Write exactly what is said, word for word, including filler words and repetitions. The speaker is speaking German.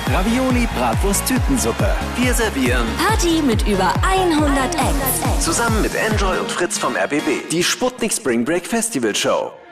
Ravioli, Bratwurst, Tütensuppe. Wir servieren Party mit über hundert Acts. zusammen mit Enjoy und Fritz vom R B B. Die Sputnik Spring Break Festival Show.